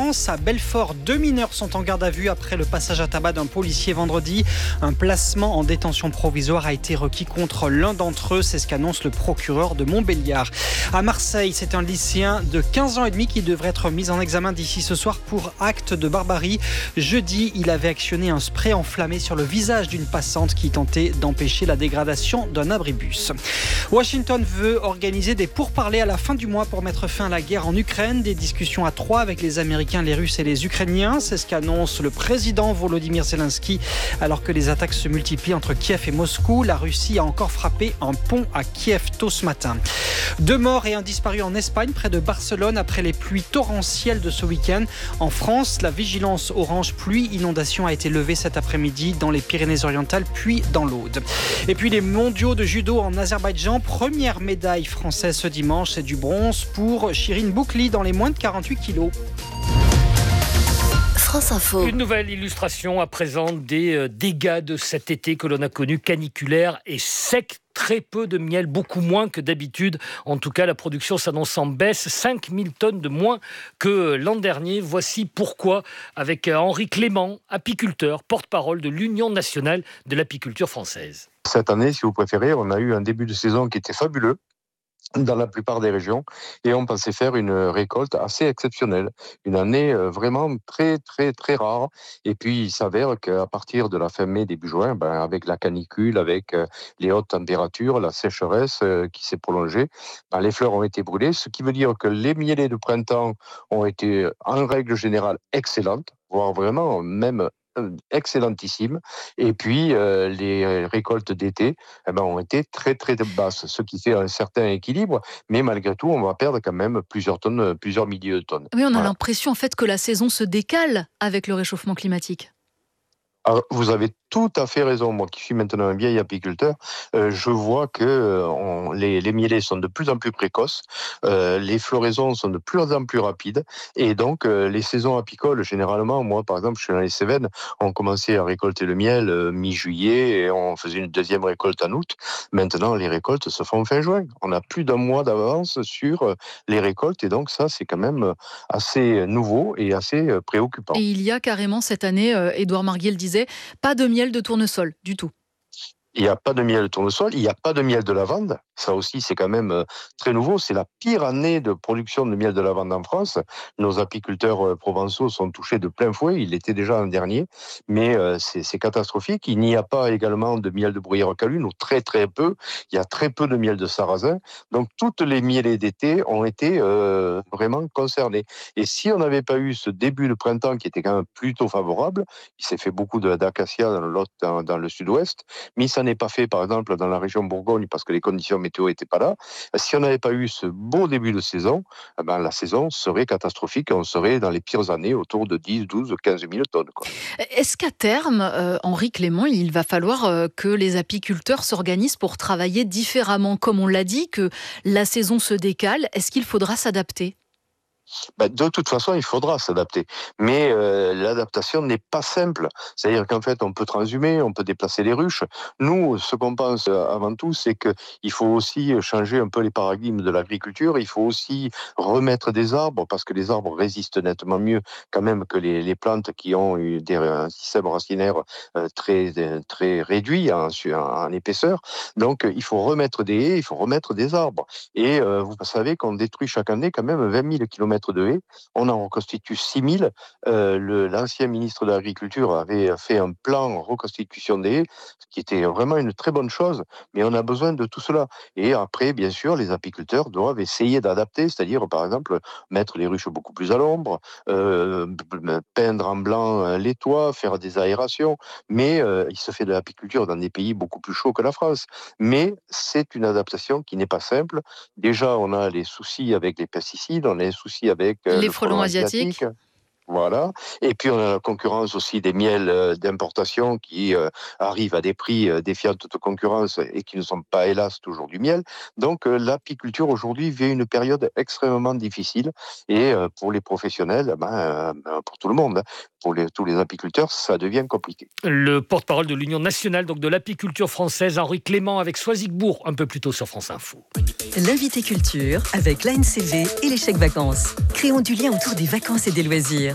France. À Belfort, 2 mineurs sont en garde à vue après le passage à tabac d'un policier vendredi. Un placement en détention provisoire a été requis contre l'un d'entre eux. C'est ce qu'annonce le procureur de Montbéliard. À Marseille, c'est un lycéen de 15 ans et demi qui devrait être mis en examen d'ici ce soir pour acte de barbarie. Jeudi, il avait actionné un spray enflammé sur le visage d'une passante qui tentait d'empêcher la dégradation d'un abribus. Washington veut organiser des pourparlers à la fin du mois pour mettre fin à la guerre en Ukraine. Des discussions à 3 avec les Américains, les Russes et les Ukrainiens. C'est ce qu'annonce le président Volodymyr Zelensky. Alors que les attaques se multiplient entre Kiev et Moscou, la Russie a encore frappé un pont à Kiev tôt ce matin. 2 morts et un disparu en Espagne, près de Barcelone, après les pluies torrentielles de ce week-end. En France, la vigilance orange pluie-inondation a été levée cet après-midi dans les Pyrénées-Orientales, puis dans l'Aude. Et puis les mondiaux de judo en Azerbaïdjan, première médaille française ce dimanche, c'est du bronze pour Shirin Boukli dans les moins de 48 kilos. France Info. Une nouvelle illustration à présent des dégâts de cet été que l'on a connu, caniculaire et sec. Très peu de miel, beaucoup moins que d'habitude. En tout cas, la production s'annonce en baisse. 5000 tonnes de moins que l'an dernier. Voici pourquoi avec Henri Clément, apiculteur, porte-parole de l'Union nationale de l'apiculture française. Cette année, si vous préférez, on a eu un début de saison qui était fabuleux dans la plupart des régions et on pensait faire une récolte assez exceptionnelle, une année vraiment très très très rare. Et puis il s'avère qu'à partir de la fin mai, début juin, avec la canicule, avec les hautes températures, la sécheresse qui s'est prolongée, les fleurs ont été brûlées, ce qui veut dire que les mielés de printemps ont été en règle générale excellentes, voire vraiment même excellentissime. Et puis les récoltes d'été ont été très très basses, ce qui fait un certain équilibre, mais malgré tout on va perdre quand même plusieurs tonnes, plusieurs milliers de tonnes. Oui, on a l'impression en fait que la saison se décale avec le réchauffement climatique. Alors, vous avez tout à fait raison. Moi qui suis maintenant un vieil apiculteur, je vois que les mielés sont de plus en plus précoces, les floraisons sont de plus en plus rapides, et donc les saisons apicoles, généralement, moi par exemple, je suis dans les Cévennes, on commençait à récolter le miel mi-juillet et on faisait une deuxième récolte en août. Maintenant, les récoltes se font fin juin. On a plus d'un mois d'avance sur les récoltes, et donc ça, c'est quand même assez nouveau et assez préoccupant. Et il y a carrément cette année, Édouard Marguet le disait, pas de miel de tournesol du tout. Il n'y a pas de miel de tournesol, il n'y a pas de miel de lavande. Ça aussi, c'est quand même très nouveau. C'est la pire année de production de miel de lavande en France. Nos apiculteurs provençaux sont touchés de plein fouet. Il l'était déjà l'an dernier, mais c'est catastrophique. Il n'y a pas également de miel de bruyère calune, ou très très peu. Il y a très peu de miel de sarrasin. Donc toutes les mielés d'été ont été vraiment concernés. Et si on n'avait pas eu ce début de printemps qui était quand même plutôt favorable, il s'est fait beaucoup d'acacia dans le sud-ouest, mais ça n'est pas fait par exemple dans la région Bourgogne parce que les conditions météo n'étaient pas là. Si on n'avait pas eu ce beau début de saison, la saison serait catastrophique et on serait dans les pires années autour de 10, 12, 15 000 tonnes. Est-ce qu'à terme, Henri Clément, il va falloir que les apiculteurs s'organisent pour travailler différemment? Comme on l'a dit, que la saison se décale, est-ce qu'il faudra s'adapter? De toute façon, il faudra s'adapter. Mais l'adaptation n'est pas simple. C'est-à-dire qu'en fait, on peut transhumer, on peut déplacer les ruches. Nous, ce qu'on pense avant tout, c'est qu'il faut aussi changer un peu les paradigmes de l'agriculture. Il faut aussi remettre des arbres, parce que les arbres résistent nettement mieux quand même que les plantes qui ont eu un système racinaire très, très réduit en épaisseur. Donc, il faut remettre des haies, il faut remettre des arbres. Et vous savez qu'on détruit chaque année quand même 20 000 kilomètres de haies, on en reconstitue 6 000. L'ancien ministre de l'Agriculture avait fait un plan reconstitution des haies, ce qui était vraiment une très bonne chose, mais on a besoin de tout cela. Et après, bien sûr, les apiculteurs doivent essayer d'adapter, c'est-à-dire, par exemple, mettre les ruches beaucoup plus à l'ombre, peindre en blanc les toits, faire des aérations, mais il se fait de l'apiculture dans des pays beaucoup plus chauds que la France. Mais c'est une adaptation qui n'est pas simple. Déjà, on a les soucis avec les pesticides, on a les soucis avec les frelons asiatiques. Voilà. Et puis on a la concurrence aussi des miels d'importation qui arrivent à des prix défiant toute concurrence et qui ne sont pas, hélas, toujours du miel. Donc l'apiculture aujourd'hui vit une période extrêmement difficile et pour les professionnels, pour tout le monde, pour tous les apiculteurs, ça devient compliqué. Le porte-parole de l'Union nationale donc de l'apiculture française, Henri Clément, avec Soisigbourg, un peu plus tôt sur France Info. L'invité culture avec l'ANCV et les chèques vacances. Créons du lien autour des vacances et des loisirs.